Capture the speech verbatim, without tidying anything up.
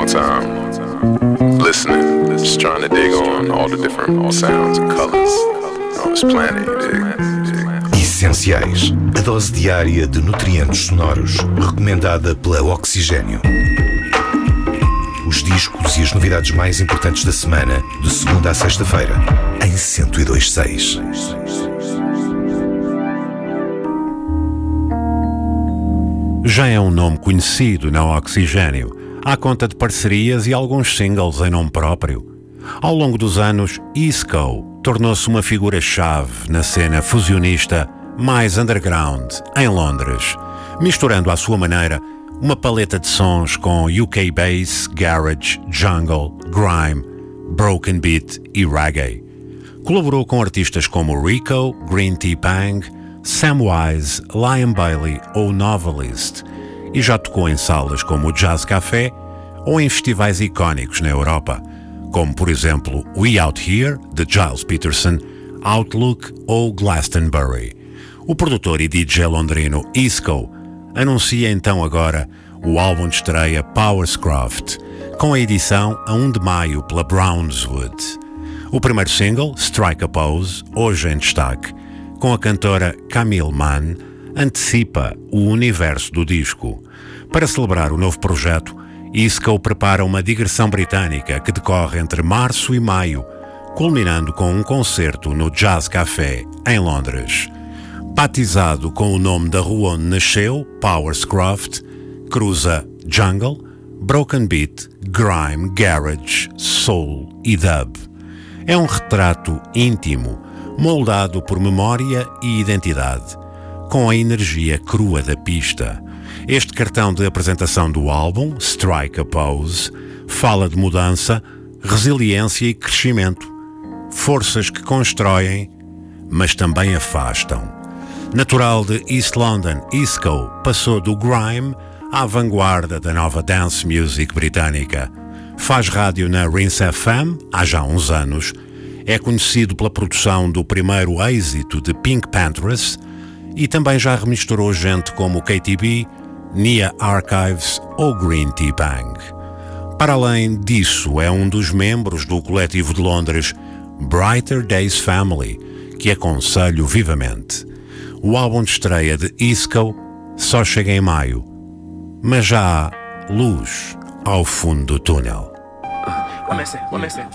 time listening, just trying to dig on all the different sounds and colors on this planet, you dig? Essenciais, a dose diária de nutrientes sonoros, recomendada pela Oxigênio. Os discos e as novidades mais importantes da semana, de segunda a sexta-feira, em cento e dois ponto seis. Já é um nome conhecido na Oxigênio, à conta de parcerias e alguns singles em nome próprio. Ao longo dos anos, Isco tornou-se uma figura-chave na cena fusionista mais underground em Londres, misturando à sua maneira uma paleta de sons com U K bass, garage, jungle, grime, broken beat e reggae. Colaborou com artistas como Rico, Green Tea Pang, Samwise, Liam Bailey ou Novelist, e já tocou em salas como o Jazz Café ou em festivais icónicos na Europa, como por exemplo We Out Here, de Giles Peterson, Outlook ou Glastonbury. O produtor e D J londrino Isco anuncia então agora o álbum de estreia Powerscraft, com a edição a um de maio pela Brownswood. O primeiro single, Strike a Pose, hoje em destaque, com a cantora Camille Mann, antecipa o universo do disco. Para celebrar o novo projeto, Isco prepara uma digressão britânica que decorre entre março e maio, culminando com um concerto no Jazz Café, em Londres. Batizado com o nome da rua onde nasceu, Powerscraft, cruza jungle, broken beat, grime, garage, soul e dub. É um retrato íntimo, moldado por memória e identidade, com a energia crua da pista. Este cartão de apresentação do álbum, Strike a Pose, fala de mudança, resiliência e crescimento, forças que constroem, mas também afastam. Natural de East London, Isco passou do grime à vanguarda da nova dance music britânica. Faz rádio na Rinse F M há já uns anos. É conhecido pela produção do primeiro êxito de Pink Panthers e também já remisturou gente como K T B, Nia Archives ou Green Tea Pang. Para além disso, é um dos membros do coletivo de Londres Brighter Days Family, que aconselho vivamente. O álbum de estreia de Isco só chega em maio, mas já há luz ao fundo do túnel. What me say? What me say?